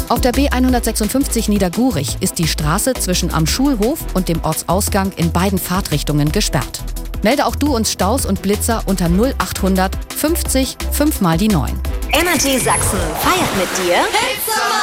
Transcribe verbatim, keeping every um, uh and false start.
Auf der B hundertsechsundfünfzig Niedergurich ist die Straße zwischen am Schulhof und dem Ortsausgang in beiden Fahrtrichtungen gesperrt. Melde auch du uns Staus und Blitzer unter null achthundert fünfzig fünf mal die neun. Energy Sachsen feiert mit dir.